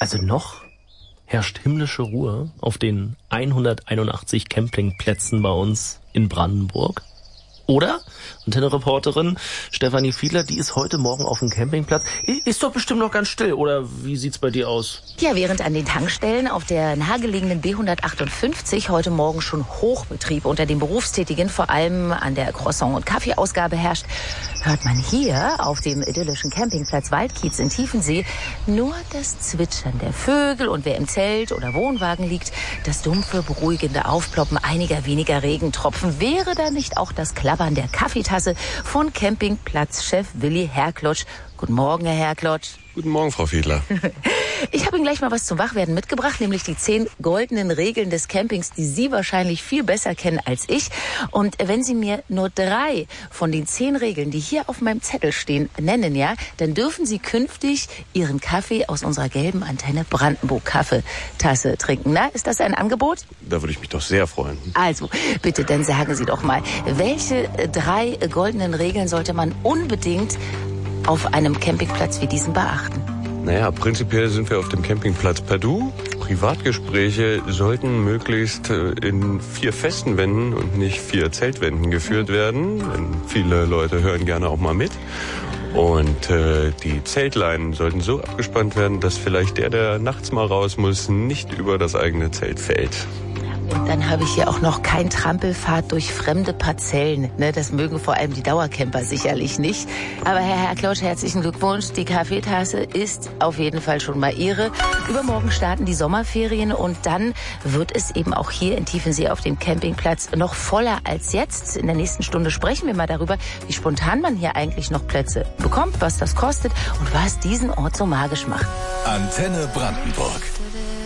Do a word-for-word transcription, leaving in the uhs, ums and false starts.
Also noch herrscht himmlische Ruhe auf den hunderteinundachtzig Campingplätzen bei uns in Brandenburg. Oder? Antenne-Reporterin Stefanie Fiedler, die ist heute Morgen auf dem Campingplatz. Ist doch bestimmt noch ganz still, oder wie sieht's bei dir aus? Ja, während an den Tankstellen auf der nahegelegenen B hundertachtundfünfzig heute Morgen schon Hochbetrieb unter den Berufstätigen, vor allem an der Croissant- und Kaffeeausgabe herrscht, hört man hier auf dem idyllischen Campingplatz Waldkiez in Tiefensee nur das Zwitschern der Vögel und wer im Zelt oder Wohnwagen liegt, das dumpfe, beruhigende Aufploppen einiger weniger Regentropfen. Wäre da nicht auch das Klappern der Kaffeetasse von Campingplatzchef Willi Herklotsch? Guten Morgen, Herr Herklotsch. Guten Morgen, Frau Fiedler. Ich habe Ihnen gleich mal was zum Wachwerden mitgebracht, nämlich die zehn goldenen Regeln des Campings, die Sie wahrscheinlich viel besser kennen als ich. Und wenn Sie mir nur drei von den zehn Regeln, die hier auf meinem Zettel stehen, nennen, ja, dann dürfen Sie künftig Ihren Kaffee aus unserer gelben Antenne Brandenburg Kaffeetasse trinken. Na, ist das ein Angebot? Da würde ich mich doch sehr freuen. Also, bitte, dann sagen Sie doch mal, welche drei goldenen Regeln sollte man unbedingt auf einem Campingplatz wie diesem beachten? Naja, prinzipiell sind wir auf dem Campingplatz per Du. Privatgespräche sollten möglichst in vier festen Wänden und nicht vier Zeltwänden geführt werden. Denn viele Leute hören gerne auch mal mit. Und äh, die Zeltleinen sollten so abgespannt werden, dass vielleicht der, der nachts mal raus muss, nicht über das eigene Zelt fällt. Und dann habe ich hier auch noch kein Trampelfahrt durch fremde Parzellen. Ne, das mögen vor allem die Dauercamper sicherlich nicht. Aber Herr Herklotsch, herzlichen Glückwunsch. Die Kaffeetasse ist auf jeden Fall schon mal Ihre. Übermorgen starten die Sommerferien und dann wird es eben auch hier in Tiefensee auf dem Campingplatz noch voller als jetzt. In der nächsten Stunde sprechen wir mal darüber, wie spontan man hier eigentlich noch Plätze bekommt, was das kostet und was diesen Ort so magisch macht. Antenne Brandenburg.